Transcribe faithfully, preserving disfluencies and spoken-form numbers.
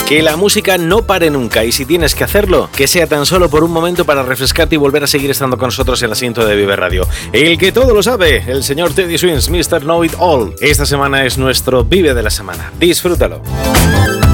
Que la música no pare nunca y si tienes que hacerlo, que sea tan solo por un momento para refrescarte y volver a seguir estando con nosotros en el asiento de Vive Radio. El que todo lo sabe, el señor Teddy Swims, mister Know It All. Esta semana es nuestro Vive de la semana. Disfrútalo.